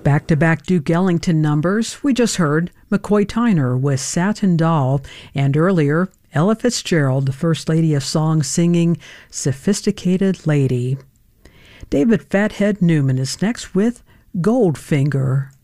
Back-to-back Duke Ellington numbers. We just heard McCoy Tyner with Satin Doll, and earlier, Ella Fitzgerald, the First Lady of Song, singing Sophisticated Lady. David Fathead Newman is next with Goldfinger.